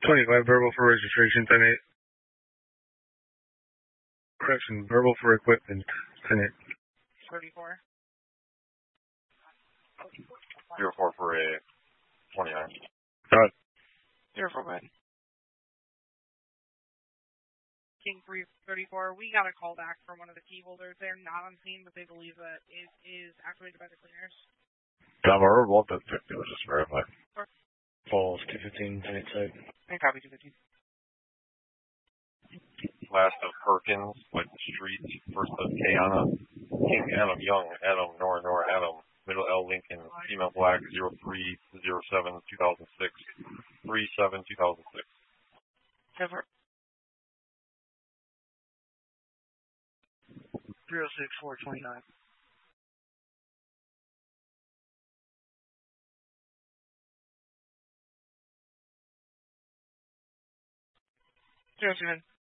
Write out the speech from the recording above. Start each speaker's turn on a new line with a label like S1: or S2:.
S1: 25 verbal for registration, 10-8. Correction, verbal for equipment, 10-8.
S2: 34.
S3: 04 for a 29.
S1: Dot.
S2: 04, bud. King 334, we got a call back from one of the key holders. They're not on scene, but they believe that it is activated by the cleaners.
S1: Tower, Walt, that's 50, let's just verify.
S2: Sure.
S1: Falls, 215, 10-8 site.
S2: And copy 215.
S3: Last of Perkins, like the street. First of Kayana, King Adam Young, Adam Nora Adam, middle L Lincoln, female black, 0307 2006, 37 2006.
S2: Over.
S4: 06429.
S2: 07.